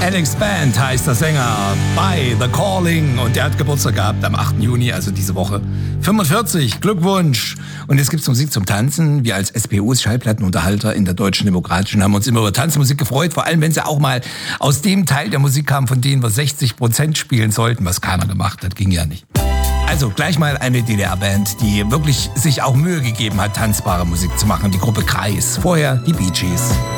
Alex Band heißt der Sänger bei The Calling und der hat Geburtstag gehabt am 8. Juni, also diese Woche. 45, Glückwunsch! Und jetzt gibt's Musik zum Tanzen. Wir als SPUs, Schallplattenunterhalter in der Deutschen Demokratischen, haben uns immer über Tanzmusik gefreut, vor allem wenn sie auch mal aus dem Teil der Musik kam, von denen wir 60% spielen sollten, was keiner gemacht hat, ging ja nicht. Also gleich mal eine DDR-Band, die wirklich sich auch Mühe gegeben hat, tanzbare Musik zu machen, die Gruppe Kreis. Vorher die Bee Gees.